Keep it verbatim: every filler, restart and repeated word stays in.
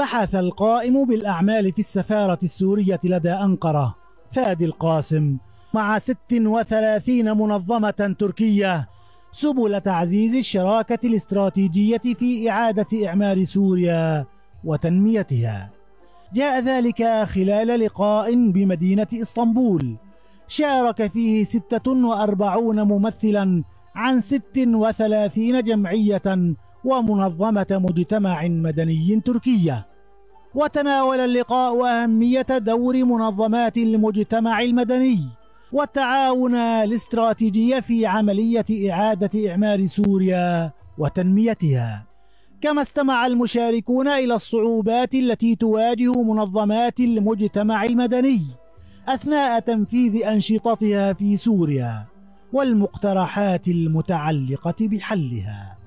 بحث القائم بالأعمال في السفارة السورية لدى أنقرة فادي القاسم مع ست وثلاثين منظمة تركية سبل تعزيز الشراكة الاستراتيجية في إعادة إعمار سوريا وتنميتها. جاء ذلك خلال لقاء بمدينة إسطنبول شارك فيه ستة وأربعين ممثلا عن ست وثلاثين جمعية ومنظمة مجتمع مدني تركية. وتناول اللقاء أهمية دور منظمات المجتمع المدني والتعاون الاستراتيجي في عملية إعادة إعمار سوريا وتنميتها. كما استمع المشاركون إلى الصعوبات التي تواجه منظمات المجتمع المدني أثناء تنفيذ أنشطتها في سوريا والمقترحات المتعلقة بحلها.